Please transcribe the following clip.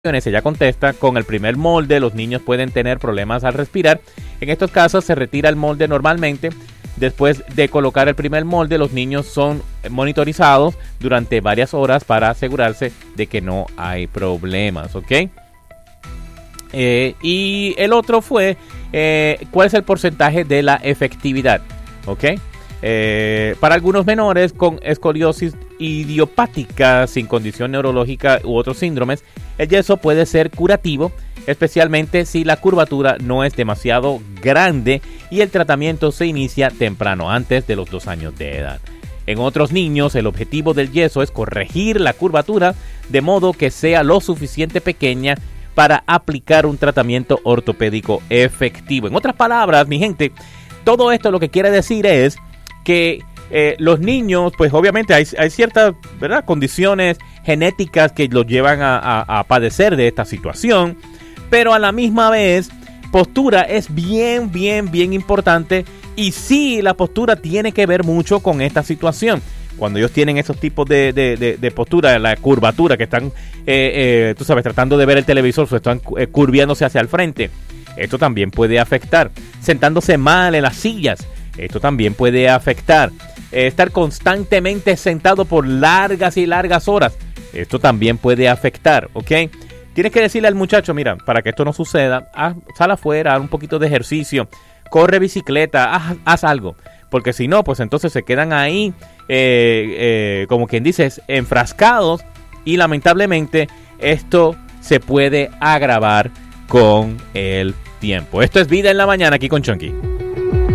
ella contesta, con el primer molde los niños pueden tener problemas al respirar. En estos casos se retira el molde normalmente. Después de colocar el primer molde, los niños son monitorizados durante varias horas para asegurarse de que no hay problemas, ¿ok? Y el otro fue, ¿cuál es el porcentaje de la efectividad? ¿Ok? Para algunos menores con escoliosis idiopática sin condición neurológica u otros síndromes, el yeso puede ser curativo, especialmente si la curvatura no es demasiado grande y el tratamiento se inicia temprano, antes de los 2 años de edad. En otros niños, el objetivo del yeso es corregir la curvatura de modo que sea lo suficiente pequeña para aplicar un tratamiento ortopédico efectivo. En otras palabras, mi gente, todo esto lo que quiere decir es que los niños, pues obviamente hay ciertas, ¿verdad?, condiciones genéticas que los llevan a padecer de esta situación, pero a la misma vez, postura es bien importante, y sí, la postura tiene que ver mucho con esta situación. Cuando ellos tienen esos tipos de postura, la curvatura, que están, tú sabes, tratando de ver el televisor, o están curviándose hacia el frente, esto también puede afectar. Sentándose mal en las sillas, esto también puede afectar. Estar constantemente sentado por largas y largas horas, esto también puede afectar, ¿ok? Tienes que decirle al muchacho, mira, para que esto no suceda, sal afuera, haz un poquito de ejercicio, corre bicicleta, haz algo. Porque si no, pues entonces se quedan ahí, como quien dice, enfrascados, y lamentablemente esto se puede agravar con el tiempo. Esto es Vida en la Mañana aquí con Chunky.